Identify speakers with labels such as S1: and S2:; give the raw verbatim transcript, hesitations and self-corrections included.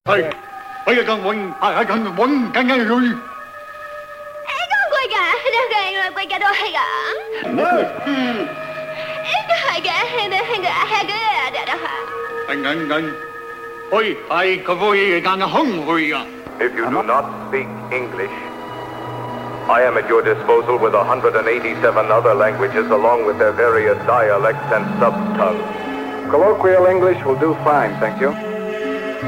S1: 係，我要更穩，係更穩，更加佢。
S2: 貴㗎，呢個貴㗎都係㗎。嗯，呢個係嘅，係嘅，係嘅，係嘅，都係。
S1: 緊緊緊，可以係個可以間嘅空虛㗎。
S3: If you do not speak English, I am at your disposal with one hundred eighty-seven other languages along with their various dialects and sub-tongues.
S4: Colloquial English will do fine, thank you.